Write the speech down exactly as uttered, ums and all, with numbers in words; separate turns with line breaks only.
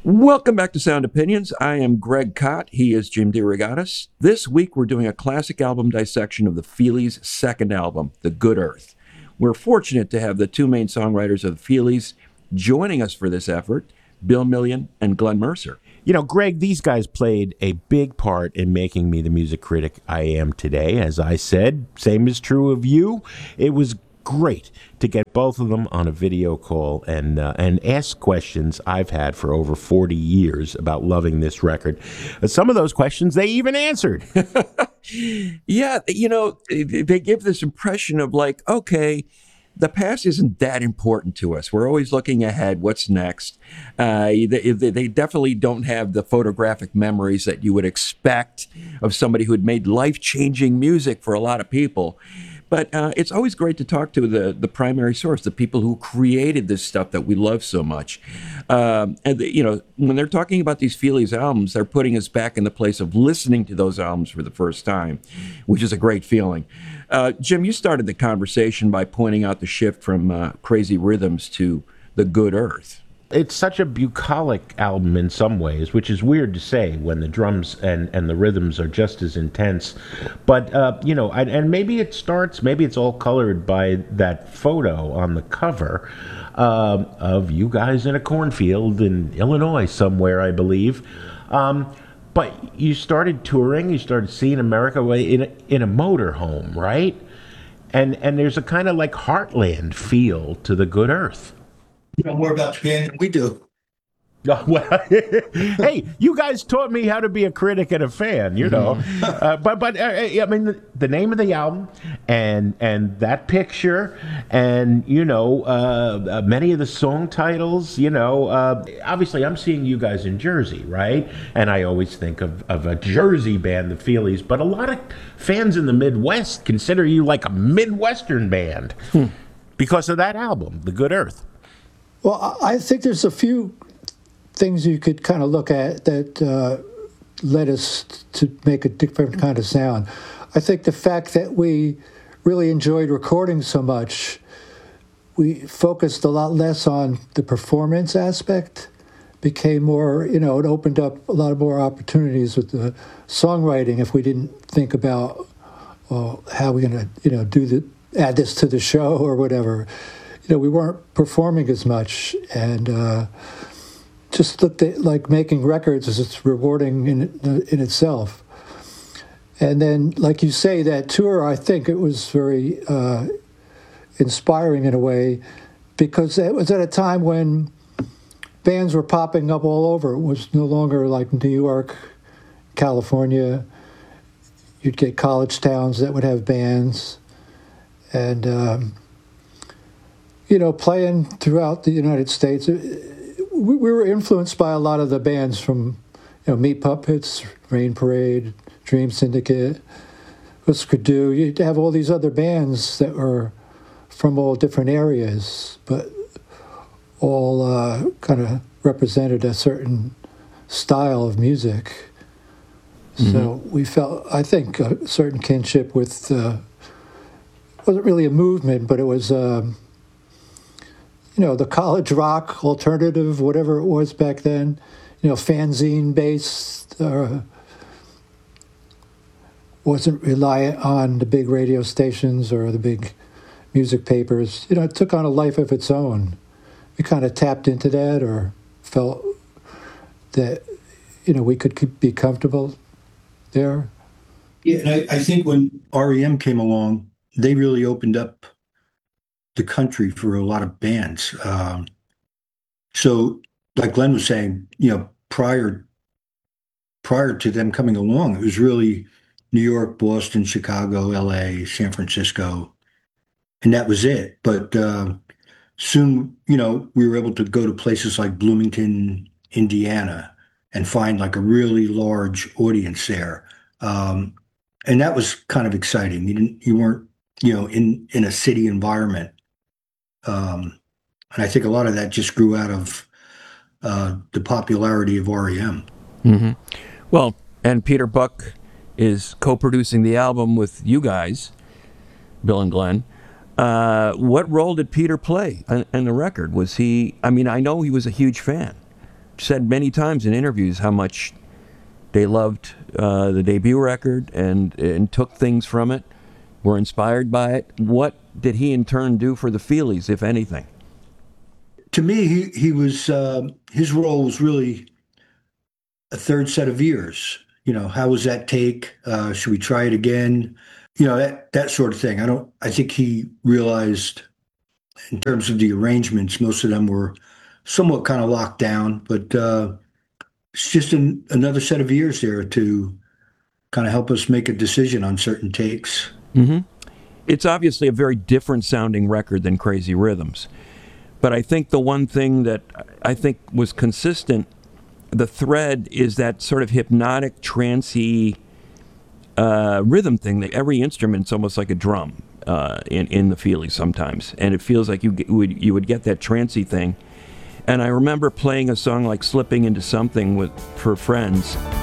Welcome back to Sound Opinions. I am Greg Kot. He is Jim DeRogatis. This week we're doing a classic album dissection of the Feelies' second album, The Good Earth. We're fortunate to have the two main songwriters of the Feelies joining us for this effort, Bill Million and Glenn Mercer.
You know, Greg, these guys played a big part in making me the music critic I am today. As I said, same is true of you. It was great to get both of them on a video call and uh, and ask questions I've had for over forty years about loving this record. Uh, some of those questions they even answered.
Yeah, you know, they give this impression of like, okay, the past isn't that important to us. We're always looking ahead. What's next? Uh, they, they definitely don't have the photographic memories that you would expect of somebody who had made life-changing music for a lot of people. But uh, it's always great to talk to the, the primary source, the people who created this stuff that we love so much. Um, and, the, you know, when they're talking about these Feelies albums, they're putting us back in the place of listening to those albums for the first time, which is a great feeling. Uh, Jim, you started the conversation by pointing out the shift from uh, Crazy Rhythms to The Good Earth.
It's such a bucolic album in some ways, which is weird to say when the drums and, and the rhythms are just as intense. But, uh, you know, and, and maybe it starts, maybe it's all colored by that photo on the cover um, of you guys in a cornfield in Illinois somewhere, I believe. Um, but you started touring, you started seeing America in a, in a motorhome, right? And, and there's a kind of like Heartland feel to The Good Earth.
You know more about Japan than we do.
Oh, well, hey, you guys taught me how to be a critic and a fan, you know. uh, but but uh, I mean, the, the name of the album and and that picture, and you know, uh, uh, many of the song titles. You know, uh, obviously, I'm seeing you guys in Jersey, right? And I always think of of a Jersey band, the Feelies. But a lot of fans in the Midwest consider you like a Midwestern band hmm. because of that album, The Good Earth.
Well, I think there's a few things you could kind of look at that uh, led us to make a different kind of sound. I think the fact that we really enjoyed recording so much, we focused a lot less on the performance aspect, became more, you know, it opened up a lot more opportunities with the songwriting if we didn't think about well, how we're going to, you know, do the add this to the show or whatever. You know, we weren't performing as much, and uh, just looked at like making records as it's rewarding in in itself. And then, like you say, that tour, I think it was very uh, inspiring in a way, because it was at a time when bands were popping up all over. It was no longer like New York, California. You'd get college towns that would have bands, and um, you know, playing throughout the United States. We, we were influenced by a lot of the bands from, you know, Meat Puppets, Rain Parade, Dream Syndicate, Husker Du. You'd have all these other bands that were from all different areas, but all uh, kind of represented a certain style of music. Mm-hmm. So we felt, I think, a certain kinship with, uh, wasn't really a movement, but it was, um, you know, the college rock alternative, whatever it was back then, you know, fanzine based, uh, wasn't reliant on the big radio stations or the big music papers. You know, it took on a life of its own. We kind of tapped into that, or felt that, you know, we could be comfortable there.
Yeah, and I, I think when R E M came along, they really opened up the country for a lot of bands. Um, so, like Glenn was saying, you know, prior prior to them coming along, it was really New York, Boston, Chicago, L A, San Francisco, and that was it. But uh, soon, you know, we were able to go to places like Bloomington, Indiana, and find like a really large audience there. Um, and that was kind of exciting. You didn't, you weren't, you know, in, in a city environment. Um, and I think a lot of that just grew out of uh, the popularity of R E M.
Mm-hmm. Well, and Peter Buck is co-producing the album with you guys, Bill and Glenn. Uh, what role did Peter play in, in the record? Was he, I mean, I know he was a huge fan. said many times in interviews how much they loved uh, the debut record and and took things from it, were inspired by it. What did he in turn do for the Feelies, if anything?
To me, he he was uh, his role was really a third set of ears. You know, how was that take? Uh, should we try it again? You know, that that sort of thing. I don't. I think he realized, in terms of the arrangements, most of them were somewhat kind of locked down, but uh, it's just an, another set of ears there to kind of help us make a decision on certain takes.
Mm-hmm. It's obviously a very different sounding record than Crazy Rhythms. But I think the one thing that I think was consistent, the thread, is that sort of hypnotic, trancey uh, rhythm thing. That every instrument's almost like a drum uh, in, in the Feelies sometimes. And it feels like you, get, would, you would get that trancey thing. And I remember playing a song like Slipping Into Something with for friends.